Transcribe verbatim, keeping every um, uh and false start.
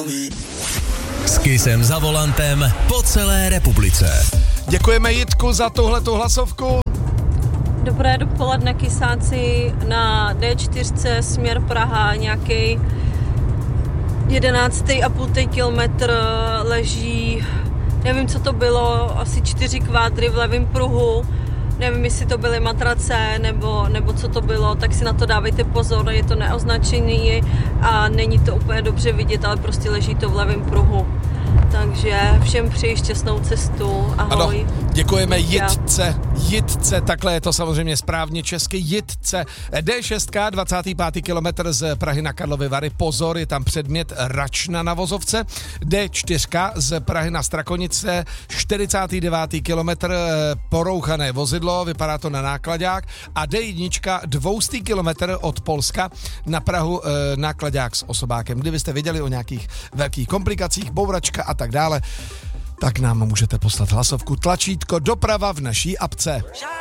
S Kissem za volantem po celé republice. Děkujeme Jitku za tuhletu hlasovku. Dobré dopoledne, kysáci. Na dé čtyři směr Praha nějaký jedenáct a půl kilometr leží, nevím, co to bylo, asi čtyři kvádry v levém pruhu. Nevím, jestli to byly matrace nebo, nebo co to bylo, tak si na to dávejte pozor, je to neoznačený a není to úplně dobře vidět, ale prostě leží to v levém pruhu. Takže všem přeji šťastnou cestu, ahoj. Ano, děkujeme Jitce, Jitce, takhle je to samozřejmě správně česky, Jitce. dé šest, dvacátý pátý kilometr z Prahy na Karlovy Vary, pozor, je tam předmět Račna na vozovce. dé čtyři z Prahy na Strakonice, čtyřicátý devátý kilometr, porouchané vozidlo, vypadá to na nákladák. A dé jedna, dvoustý kilometr od Polska na Prahu, nákladák s osobákem. Kdybyste věděli o nějakých velkých komplikacích, bouračka a tak dále, tak nám můžete poslat hlasovku tlačítko doprava v naší apce.